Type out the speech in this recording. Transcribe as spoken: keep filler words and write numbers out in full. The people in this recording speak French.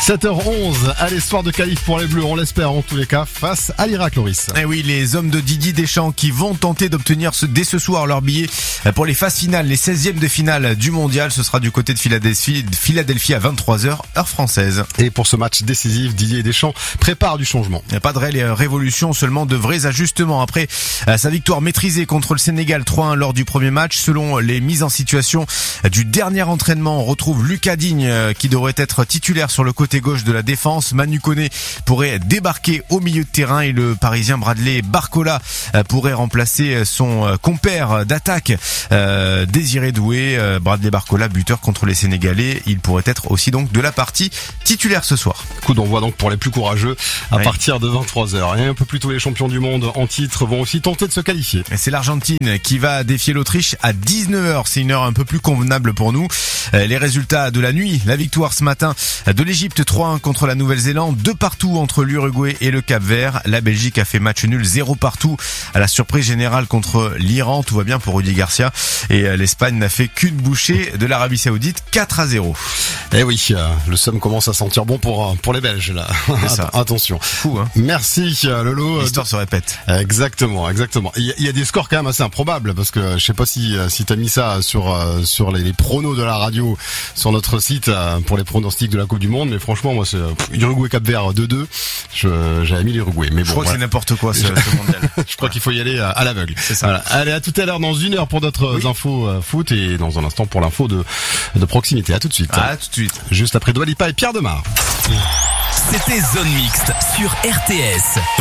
sept heures onze, à l'histoire de qualif pour les Bleus, on l'espère en tous les cas, face à l'Irak, Loris. Eh oui, les hommes de Didier Deschamps qui vont tenter d'obtenir ce, dès ce soir leur billet pour les phases finales, les seizièmes de finale du mondial. Ce sera du côté de Philadelphie, de Philadelphie à vingt-trois heures, heure française. Et pour ce match décisif, Didier Deschamps prépare du changement. Il n'y a pas de réelle révolution, seulement de vrais ajustements. Après sa victoire maîtrisée contre le Sénégal trois un lors du premier match, selon les mises en situation du dernier entraînement, on retrouve Lucas Digne qui devrait être titulaire sur le côté gauche de la défense. Manu Koné pourrait débarquer au milieu de terrain et le Parisien Bradley Barcola pourrait remplacer son compère d'attaque euh, Désiré Doué. Bradley Barcola, buteur contre les Sénégalais, il pourrait être aussi donc de la partie titulaire ce soir. Coup d'envoi donc pour les plus courageux à oui. partir de vingt-trois heures. Et un peu plus tôt, les champions du monde en titre vont aussi tenter de se qualifier. C'est l'Argentine qui va défier l'Autriche à dix-neuf heures. C'est une heure un peu plus convenable pour nous. Les résultats de la nuit, la victoire ce matin de l'Égypte trois un contre la Nouvelle-Zélande, deux partout entre l'Uruguay et le Cap-Vert. La Belgique a fait match nul zéro partout à la surprise générale contre l'Iran. Tout va bien pour Rudy Garcia. Et l'Espagne n'a fait qu'une bouchée de l'Arabie Saoudite, quatre à zéro. Eh oui, le somme commence à sentir bon pour pour les Belges là. Ça. Attention. Fou, hein. Merci Lolo. L'histoire se répète. Exactement, exactement. Il y, a, il y a des scores quand même assez improbables parce que je sais pas si si t'as mis ça sur sur les, les pronos de la radio sur notre site pour les pronostics de la Coupe du Monde, mais franchement moi c'est Uruguay Cap-Vert deux deux. Je j'avais mis l'Uruguay, mais bon. Je crois voilà. que c'est n'importe quoi ce, ce mondial. Je crois qu'il faut y aller à, à l'aveugle. C'est ça. Voilà. Allez, à tout à l'heure dans une heure pour d'autres oui. infos euh, foot et dans un instant pour l'info de de proximité. À tout de suite. À tout de suite. Juste après Dua Lipa et Pierre Demar. C'était Zone Mixte sur R T S.